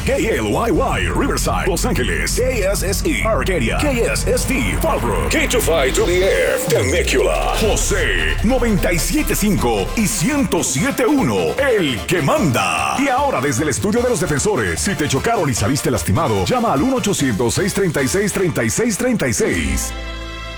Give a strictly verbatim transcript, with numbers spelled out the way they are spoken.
K L Y Y, Riverside, Los Ángeles. K S S E, Arcadia. K S S T, Fallbrook. K two five W F, Temecula. José, noventa y siete punto cinco y ciento siete punto uno, el que manda. Y ahora desde el estudio de los defensores, si te chocaron y saliste lastimado, llama al uno ochocientos, seiscientos treinta y seis, treinta y seis treinta y seis.